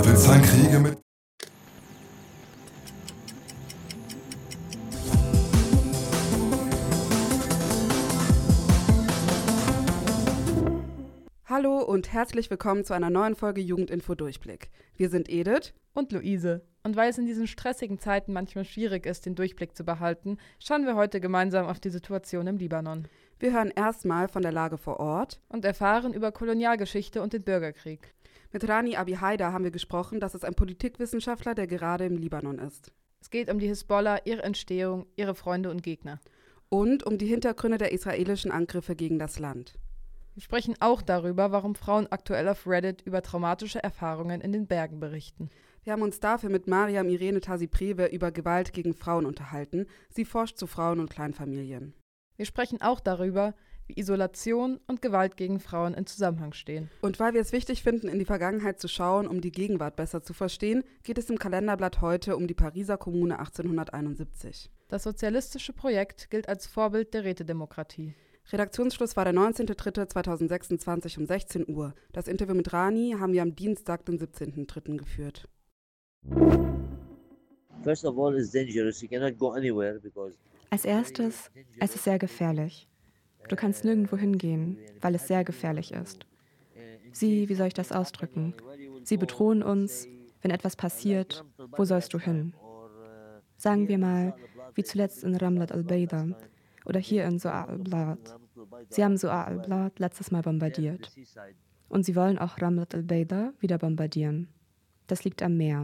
Willst ein Kriege mit Hallo und herzlich willkommen zu einer neuen Folge Jugendinfo Durchblick. Wir sind Edith und Luise. Und weil es in diesen stressigen Zeiten manchmal schwierig ist, den Durchblick zu behalten, schauen wir heute gemeinsam auf die Situation im Libanon. Wir hören erstmal von der Lage vor Ort und erfahren über Kolonialgeschichte und den Bürgerkrieg. Mit Rani Abi Haidar haben wir gesprochen, das ist ein Politikwissenschaftler, der gerade im Libanon ist. Es geht um die Hisbollah, ihre Entstehung, ihre Freunde und Gegner. Und um die Hintergründe der israelischen Angriffe gegen das Land. Wir sprechen auch darüber, warum Frauen aktuell auf Reddit über traumatische Erfahrungen in den Bergen berichten. Wir haben uns dafür mit Mariam Irene Tasiprewe über Gewalt gegen Frauen unterhalten. Sie forscht zu Frauen und Kleinfamilien. Wir sprechen auch darüber, wie Isolation und Gewalt gegen Frauen in Zusammenhang stehen. Und weil wir es wichtig finden, in die Vergangenheit zu schauen, um die Gegenwart besser zu verstehen, geht es im Kalenderblatt heute um die Pariser Kommune 1871. Das sozialistische Projekt gilt als Vorbild der Rätedemokratie. Redaktionsschluss war der 19.03.2026 um 16 Uhr. Das Interview mit Rani haben wir am Dienstag, den 17.03. geführt. Als erstes, es ist sehr gefährlich. Du kannst nirgendwo hingehen, weil es sehr gefährlich ist. Wie soll ich das ausdrücken? Sie bedrohen uns, wenn etwas passiert, wo sollst du hin? Sagen wir mal, wie zuletzt in Ramlat al-Baida oder hier in Su'a al-Blat. Sie haben Su'a al-Blat letztes Mal bombardiert. Und sie wollen auch Ramlat al-Baida wieder bombardieren. Das liegt am Meer.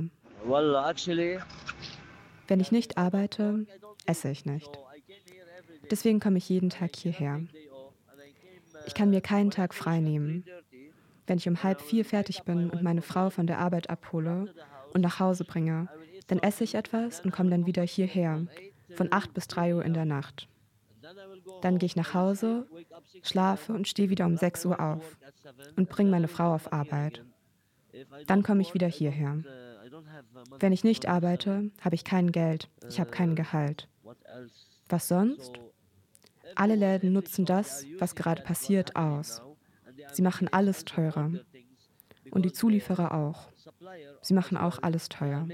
Wenn ich nicht arbeite, esse ich nicht. Deswegen komme ich jeden Tag hierher. Ich kann mir keinen Tag frei nehmen. Wenn ich um 3:30 fertig bin und meine Frau von der Arbeit abhole und nach Hause bringe, dann esse ich etwas und komme dann wieder hierher, von 8 bis 3 Uhr in der Nacht. Dann gehe ich nach Hause, schlafe und stehe wieder um 6 Uhr auf und bringe meine Frau auf Arbeit. Dann komme ich wieder hierher. Wenn ich nicht arbeite, habe ich kein Geld, ich habe kein Gehalt. Was sonst? Alle Läden nutzen das, was gerade passiert, aus. Sie machen alles teurer. Und die Zulieferer auch. Sie machen auch alles teuer.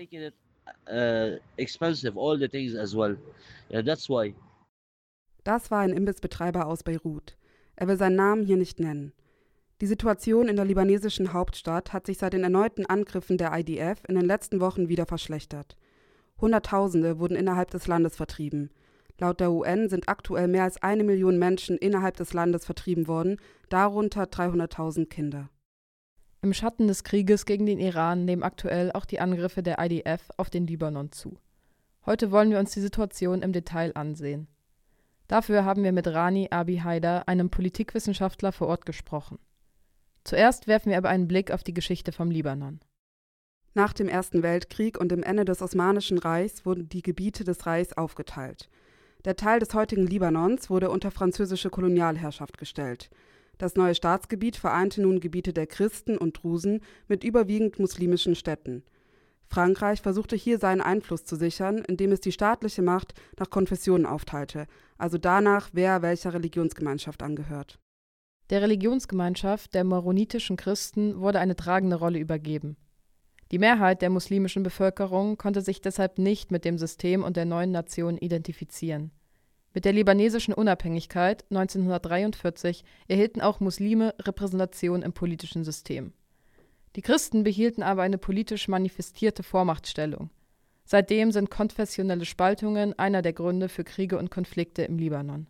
Das war ein Imbissbetreiber aus Beirut. Er will seinen Namen hier nicht nennen. Die Situation in der libanesischen Hauptstadt hat sich seit den erneuten Angriffen der IDF in den letzten Wochen wieder verschlechtert. Hunderttausende wurden innerhalb des Landes vertrieben. Laut der UN sind aktuell mehr als 1 Million Menschen innerhalb des Landes vertrieben worden, darunter 300.000 Kinder. Im Schatten des Krieges gegen den Iran nehmen aktuell auch die Angriffe der IDF auf den Libanon zu. Heute wollen wir uns die Situation im Detail ansehen. Dafür haben wir mit Rani Abi Haidar, einem Politikwissenschaftler, vor Ort gesprochen. Zuerst werfen wir aber einen Blick auf die Geschichte vom Libanon. Nach dem Ersten Weltkrieg und dem Ende des Osmanischen Reichs wurden die Gebiete des Reichs aufgeteilt. Der Teil des heutigen Libanons wurde unter französische Kolonialherrschaft gestellt. Das neue Staatsgebiet vereinte nun Gebiete der Christen und Drusen mit überwiegend muslimischen Städten. Frankreich versuchte hier seinen Einfluss zu sichern, indem es die staatliche Macht nach Konfessionen aufteilte, also danach, wer welcher Religionsgemeinschaft angehört. Der Religionsgemeinschaft der maronitischen Christen wurde eine tragende Rolle übergeben. Die Mehrheit der muslimischen Bevölkerung konnte sich deshalb nicht mit dem System und der neuen Nation identifizieren. Mit der libanesischen Unabhängigkeit 1943 erhielten auch Muslime Repräsentation im politischen System. Die Christen behielten aber eine politisch manifestierte Vormachtstellung. Seitdem sind konfessionelle Spaltungen einer der Gründe für Kriege und Konflikte im Libanon.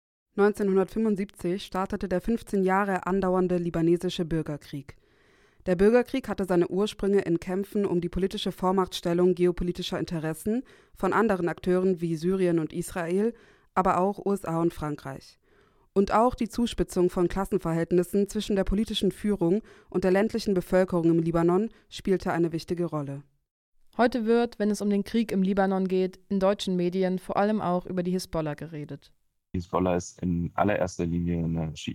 1975 startete der 15 Jahre andauernde libanesische Bürgerkrieg. Der Bürgerkrieg hatte seine Ursprünge in Kämpfen um die politische Vormachtstellung geopolitischer Interessen von anderen Akteuren wie Syrien und Israel, aber auch USA und Frankreich. Und auch die Zuspitzung von Klassenverhältnissen zwischen der politischen Führung und der ländlichen Bevölkerung im Libanon spielte eine wichtige Rolle. Heute wird, wenn es um den Krieg im Libanon geht, in deutschen Medien vor allem auch über die Hisbollah geredet. Die Hisbollah ist in allererster Linie eine